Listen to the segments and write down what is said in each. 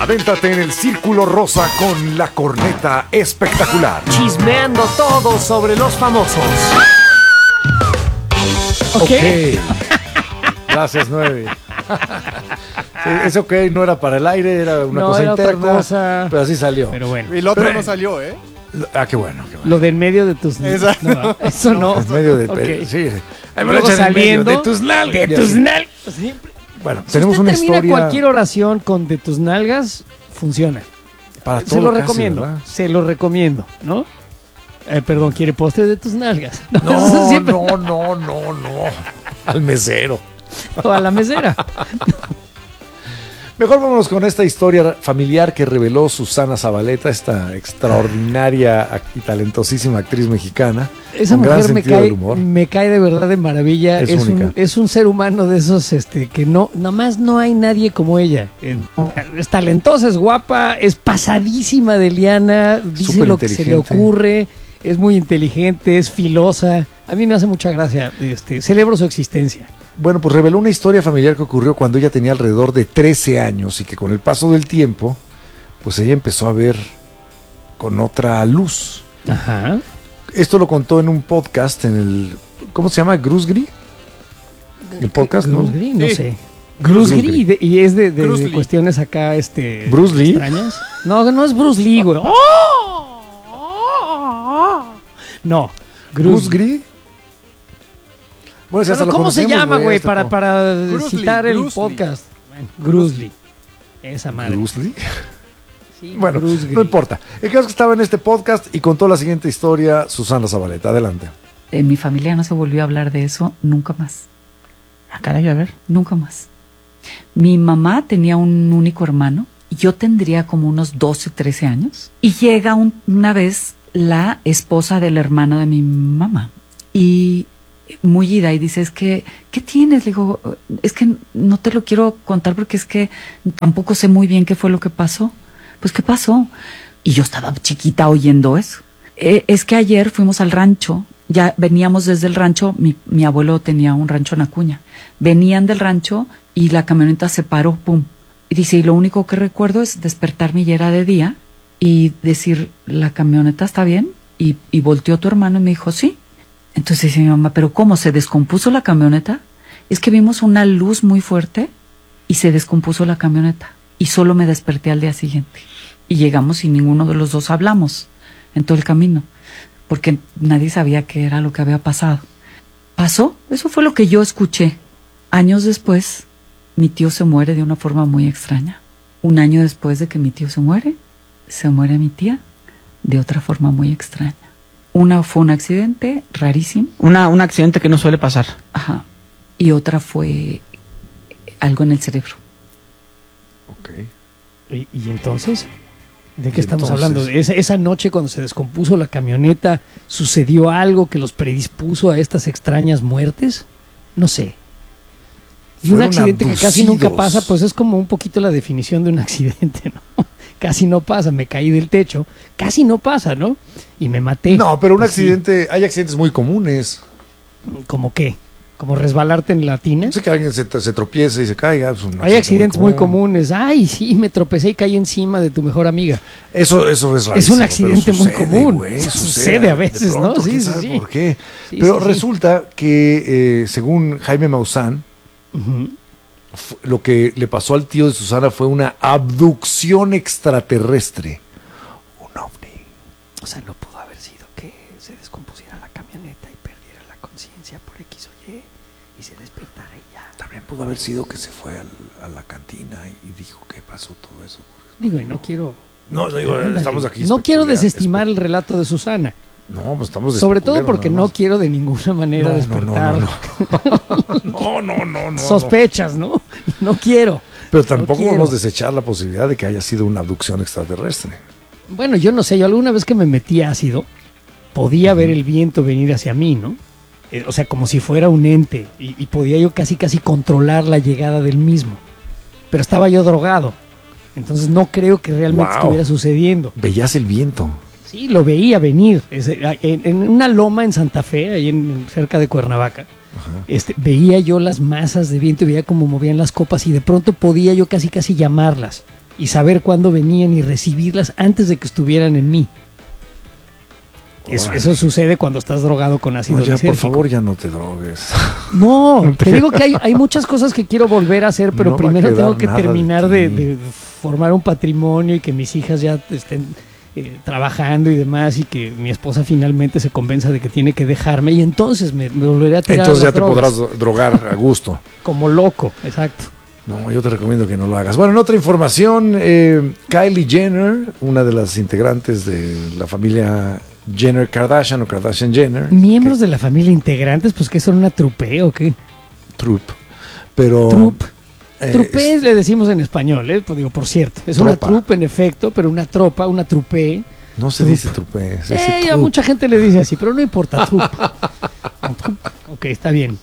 Adéntrate en el Círculo Rosa con la corneta espectacular. Chismeando todo sobre los famosos. Ok. Gracias, 9. Sí, ese ok no era para el aire, era una cosa era interna. otra cosa. Pero así salió. Pero bueno. Y el otro no salió, ¿eh? Ah, qué bueno. Lo de en medio de tus... Exacto. No, eso no. En medio de... Ok. Sí. Ahí me lo Luego echan en medio saliendo de tus nalgas. De tus nalgas. Siempre. Bueno, Si tenemos usted una termina historia... cualquier oración con de tus nalgas, funciona. Para todo Se lo casi, recomiendo. ¿verdad? Se lo recomiendo, ¿no? Perdón, ¿quiere postre de tus nalgas? No, eso siempre- no. Al mesero. O a la mesera. Mejor vámonos con esta historia familiar que reveló Susana Zabaleta, esta extraordinaria y talentosísima actriz mexicana. Esa con gran mujer sentido del humor. me cae de verdad de maravilla. Es única. Es un ser humano de esos que no, nada más no hay nadie como ella. Es talentosa, es guapa, es pasadísima de liana, dice Súper lo que se le inteligente. ocurre, es muy inteligente, es filosa. A mí me hace mucha gracia. Celebro su existencia. Bueno, pues reveló una historia familiar que ocurrió cuando ella tenía alrededor de 13 años y que con el paso del tiempo, pues ella empezó a ver con otra luz. Ajá. Esto lo contó en un podcast en el... ¿Cómo se llama? ¿Grusgri? ¿El podcast? ¿No? Bruce Lee, no Sí. sé. Bruce Bruce Lee, y es de Bruce Lee. cuestiones acá, ¿Bruce Lee? extrañas. No es Bruce Lee, güey. No, ¿Grusgri? Bueno, si hasta Pero lo ¿cómo se conocemos, llama, güey? hasta Para, como- para Bruce citar Lee, el Bruce Lee. podcast. Bueno, Bruce Lee. Esa madre. ¿Bruce Lee? Sí, Bueno, Bruce Lee. no importa. El caso es que estaba en este podcast y contó la siguiente historia Susana Zabaleta. Adelante. En mi familia no se volvió a hablar de eso nunca más. Ah, caray, a ver. Nunca más. Mi mamá tenía un único hermano. Yo tendría como unos 12, 13 años. Y llega una vez la esposa del hermano de mi mamá. Y muy ida y dice, ¿qué tienes? Le digo, es que no te lo quiero contar porque es que tampoco sé muy bien qué fue lo que pasó. Pues, ¿qué pasó? Y yo estaba chiquita oyendo eso. Es que ayer fuimos al rancho. Ya veníamos desde el rancho, mi abuelo tenía un rancho en Acuña. Venían del rancho y la camioneta se paró, pum. Y dice, y lo único que recuerdo es despertarme y era de día y decir, ¿la camioneta está bien? Y volteó tu hermano y me dijo, sí. Entonces dice mi mamá, ¿pero cómo? ¿Se descompuso la camioneta? Es que vimos una luz muy fuerte y se descompuso la camioneta. Y solo me desperté al día siguiente. Y llegamos y ninguno de los dos hablamos en todo el camino, porque nadie sabía qué era lo que había pasado. ¿Pasó? Eso fue lo que yo escuché. Años después, mi tío se muere de una forma muy extraña. Un año después de que mi tío se muere mi tía de otra forma muy extraña. Una fue un accidente rarísimo. Un accidente que no suele pasar. Ajá. Y otra fue algo en el cerebro. Ok. ¿Y entonces? ¿De qué Y estamos entonces- hablando? Esa noche cuando se descompuso la camioneta, ¿sucedió algo que los predispuso a estas extrañas muertes? No sé. Y un Fueron accidente que casi nunca abducidos. pasa, pues es como un poquito la definición de un accidente, ¿no? Casi no pasa, me caí del techo, casi no pasa, ¿no? Y me maté. No, pero un Pues sí. accidente, hay accidentes muy comunes. ¿Cómo qué? ¿Como resbalarte en la tina? No sé que alguien se tropiece y se caiga. Es un Hay accidentes muy común. comunes. Ay, sí, me tropecé y caí encima de tu mejor amiga. Eso es rarísimo. Es un accidente pero muy sucede, común. güey, Sucede a veces, De pronto, ¿no? Sí, quién sí, sabe sí. ¿Por qué? Sí, Pero sí, sí. resulta que, según Jaime Maussan, Ujú. lo que le pasó al tío de Susana fue una abducción extraterrestre. Un ovni. O sea, no pudo haber sido que se descompusiera la camioneta y perdiera la conciencia por X o Y y se despertara y ya. También pudo haber sido que se fue a la cantina y dijo que pasó todo eso. Digo, y no quiero... No, digo, estamos aquí. No quiero especular- desestimar el relato de Susana. No, pues estamos Sobre todo especulando porque nada no más. quiero de ninguna manera No, despertar no. sospechas, ¿no? No quiero. Pero tampoco quiero. vamos a desechar la posibilidad de que haya sido una abducción extraterrestre. Bueno, yo no sé, yo alguna vez que me metí ácido, podía ver el viento venir hacia mí, ¿no? O sea, como si fuera un ente, y podía yo casi controlar la llegada del mismo. Pero estaba yo drogado, entonces no creo que realmente Wow. estuviera sucediendo. Veías el viento. Sí, lo veía venir. En una loma en Santa Fe, ahí cerca de Cuernavaca, veía yo las masas de viento, veía cómo movían las copas y de pronto podía yo casi llamarlas. y saber cuándo venían y recibirlas antes de que estuvieran en mí. Eso sucede cuando estás drogado con ácido No, ya, por lisérgico. favor, ya no te drogues. No, te digo que hay muchas cosas que quiero volver a hacer, pero No va a primero quedar tengo que nada de terminar ti. de formar un patrimonio y que mis hijas ya estén trabajando y demás, y que mi esposa finalmente se convenza de que tiene que dejarme, y entonces me volveré a tirar Entonces a ya las te drogas. podrás drogar a gusto. Como loco, exacto. No, yo te recomiendo que no lo hagas. Bueno, en otra información, Kylie Jenner, una de las integrantes de la familia Jenner Kardashian o Kardashian Jenner. Miembros de la familia integrantes, pues que son una trupe o qué. Troupe. Pero... Trupe. Trupe le decimos en español, pues digo, por cierto. Es una Tropa. trupe en efecto, pero una tropa, una trupe. No se dice trupe, se dice A troupe. mucha gente le dice así, pero no importa, trupe. Ok, está bien.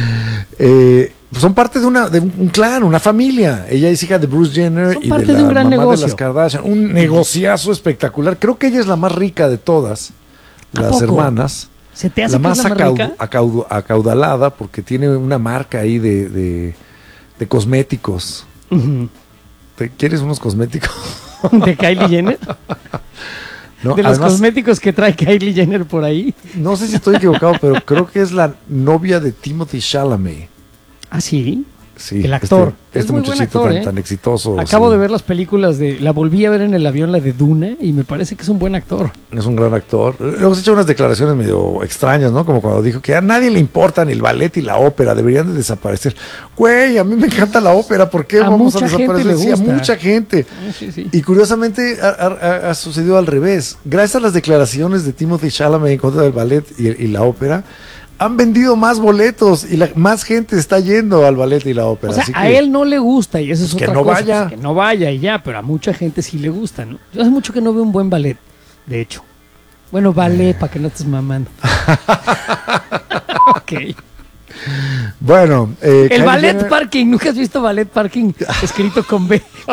Son parte de un clan, una familia. Ella es hija de Bruce Jenner Son y parte de de la un gran mamá negocio. de las Kardashian. Un negociazo espectacular. Creo que ella es la más rica de todas ¿A las poco? hermanas. ¿Se te hace La que más es la más rica? acaudalada porque tiene una marca ahí de cosméticos. Ujú. ¿Quieres unos cosméticos? ¿De Kylie Jenner? No, De los además, cosméticos que trae Kylie Jenner por ahí. no sé si estoy equivocado, pero creo que es la novia de Timothy Chalamet. ¿Ah, sí? Sí, El actor. Es Este muy buen muchachito actor, tan, ¿eh? tan exitoso. Acabo sí. de ver las películas la volví a ver en el avión, la de Duna, y me parece que es un buen actor. Es un gran actor. Luego se hecho unas declaraciones medio extrañas, ¿no? Como cuando dijo que a nadie le importan el ballet y la ópera, deberían de desaparecer. Güey, a mí me encanta la ópera, ¿por qué A vamos a mucha gente desaparecer? le Sí, a gusta. mucha gente. Sí, sí. Y curiosamente ha sucedido al revés. Gracias a las declaraciones de Timothy Chalamet en contra del ballet y la ópera, han vendido más boletos y más gente está yendo al ballet y la ópera. O sea, Así a que él no le gusta y eso es que otra no cosa. vaya. Pues, que no vaya y ya, pero a mucha gente sí le gusta, ¿no? Yo hace mucho que no veo un buen ballet, de hecho. Bueno, ballet, para que no estés mamando. Ok. Bueno, El Kylie ballet Jenner- parking, ¿nunca has visto ballet parking escrito con B